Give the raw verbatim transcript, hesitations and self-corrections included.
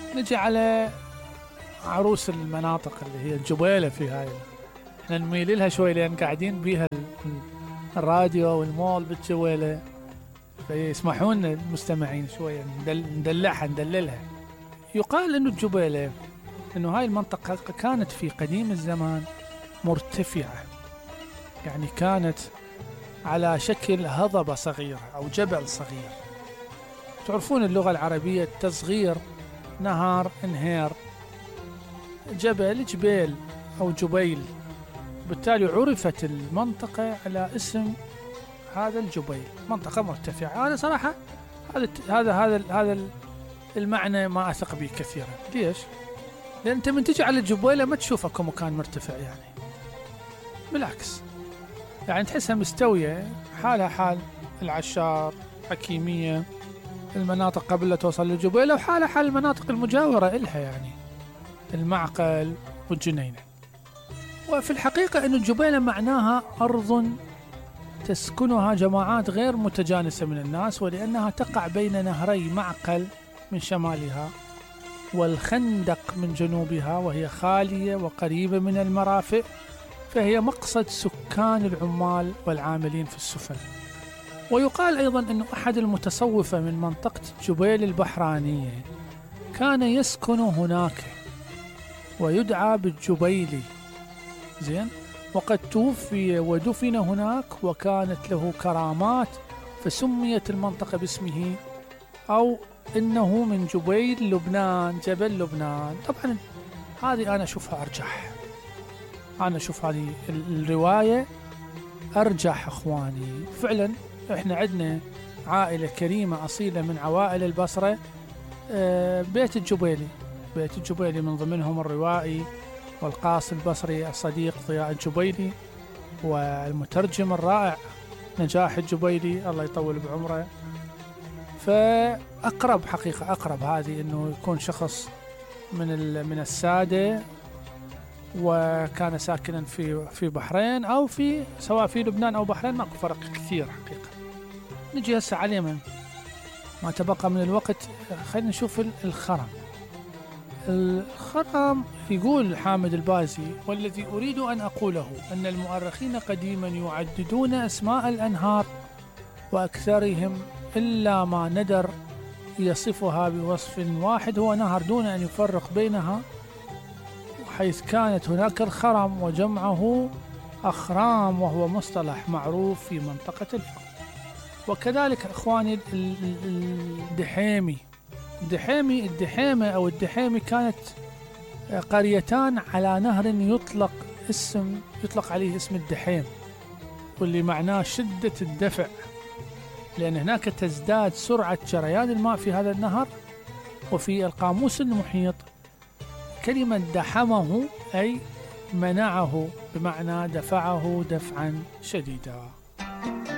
نجي على عروس المناطق اللي هي الجبيلة. في هاي احنا نميل لها شوي لأن قاعدين بيها الراديو والمول بالجبيلة، فيسمحون المستمعين شوية ندلعها ندللها. يقال انه الجبيلة، انه هاي المنطقة كانت في قديم الزمان مرتفعة، يعني كانت على شكل هضبة صغيرة أو جبل صغير. تعرفون اللغة العربية تصغير نهار انهير، جبل جبيل أو جبيل، بالتالي عرفت المنطقة على اسم هذا الجبيل، منطقة مرتفعة. أنا صراحة هذا هذا هذا هذا المعنى ما أثق به كثيرا. ليش؟ لأن أنت من تجي على الجبيلة ما تشوفها كمكان مرتفع، يعني بالعكس، يعني تحسها مستوية حالها حال العشار، حكيمية، المناطق قبل لا توصل للجبيلة، وحالها حال المناطق المجاورة إلها، يعني المعقل والجنينة. وفي الحقيقة أن الجبيلة معناها أرض تسكنها جماعات غير متجانسة من الناس، ولأنها تقع بين نهري معقل من شمالها والخندق من جنوبها، وهي خالية وقريبة من المرافق، فهي مقصد سكان العمال والعاملين في السفن. ويقال أيضا أن أحد المتصوفة من منطقة جبيل البحرانية كان يسكن هناك ويدعى بالجبيلي، زين، وقد توفي ودفن هناك، وكانت له كرامات، فسميت المنطقة باسمه، أو إنه من جبيل لبنان، جبل لبنان. طبعا هذه أنا أشوفها أرجح، أنا أشوف هذه الرواية أرجح أخواني. فعلا إحنا عندنا عائلة كريمة أصيلة من عوائل البصرة، بيت الجبيلي، بيت الجبيلي من ضمنهم الروائي والقاص البصري الصديق ضياء الجبيلي، والمترجم الرائع نجاح الجبيلي الله يطول بعمره. فأقرب حقيقة أقرب هذه إنه يكون شخص من من السادة وكان ساكنا في في بحرين، أو في سواء في لبنان أو بحرين، ماكو فرق كثير حقيقة. نجي هسه على اليمن، ما تبقى من الوقت خلينا نشوف الخرم. الخرم يقول حامد البازي: والذي أريد أن أقوله أن المؤرخين قديما يعددون أسماء الأنهار، وأكثرهم إلا ما ندر يصفها بوصف واحد هو نهر، دون أن يفرق بينها، حيث كانت هناك الخرم وجمعه أخرام، وهو مصطلح معروف في منطقة الفقر. وكذلك أخواني الدحيمي الدحيمي الدحيمة أو الدحيمي كانت قريتان على نهر يطلق اسم يطلق عليه اسم الدحيم، واللي معناه شدة الدفع، لأن هناك تزداد سرعة جريان الماء في هذا النهر. وفي القاموس المحيط كلمة دحمه أي منعه، بمعنى دفعه دفعا شديدا.